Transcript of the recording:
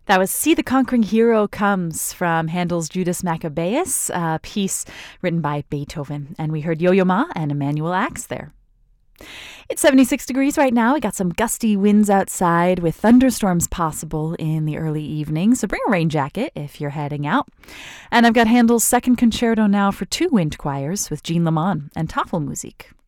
That was See the Conquering Hero Comes from Handel's Judas Maccabeus, a piece written by Beethoven. And we heard Yo-Yo Ma and Emanuel Axe there. It's 76 degrees right now. We got some gusty winds outside with thunderstorms possible in the early evening. So bring a rain jacket if you're heading out. And I've got Handel's second concerto now for two wind choirs with Jean Lamont and Tafelmusik.